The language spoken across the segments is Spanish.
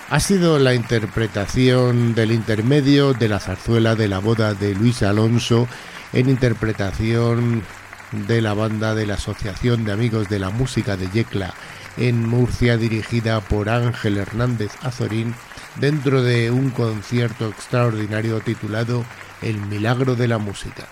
Ha sido la interpretación del intermedio de la zarzuela de la boda de Luis Alonso en interpretación de la banda de la Asociación de Amigos de la Música de Yecla en Murcia, dirigida por Ángel Hernández Azorín, dentro de un concierto extraordinario titulado El Milagro de la Música.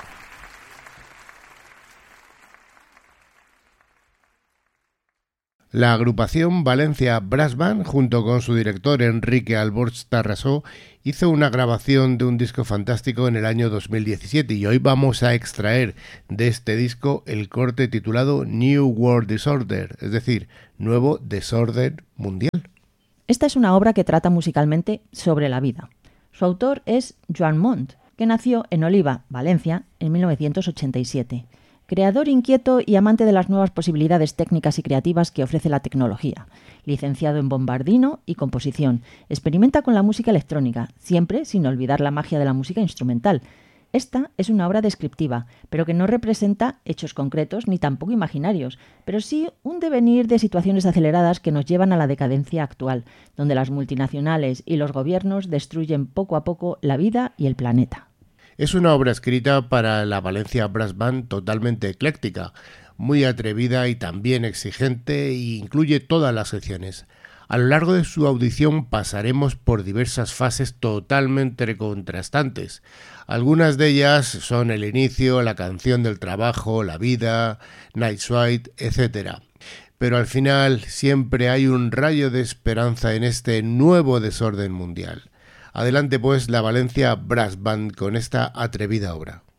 La agrupación Valencia Brass Band, junto con su director Enrique Alborch Tarrasó, hizo una grabación de un disco fantástico en el año 2017 y hoy vamos a extraer de este disco el corte titulado New World Disorder, es decir, Nuevo Desorden Mundial. Esta es una obra que trata musicalmente sobre la vida. Su autor es Joan Mont, que nació en Oliva, Valencia, en 1987. Creador inquieto y amante de las nuevas posibilidades técnicas y creativas que ofrece la tecnología. Licenciado en bombardino y composición, experimenta con la música electrónica, siempre sin olvidar la magia de la música instrumental. Esta es una obra descriptiva, pero que no representa hechos concretos ni tampoco imaginarios, pero sí un devenir de situaciones aceleradas que nos llevan a la decadencia actual, donde las multinacionales y los gobiernos destruyen poco a poco la vida y el planeta. Es una obra escrita para la Valencia Brass Band totalmente ecléctica, muy atrevida y también exigente, e incluye todas las secciones. A lo largo de su audición pasaremos por diversas fases totalmente contrastantes. Algunas de ellas son el inicio, la canción del trabajo, la vida, Night Swipe, etc. Pero al final siempre hay un rayo de esperanza en este nuevo desorden mundial. Adelante pues la Valencia Brass Band con esta atrevida obra.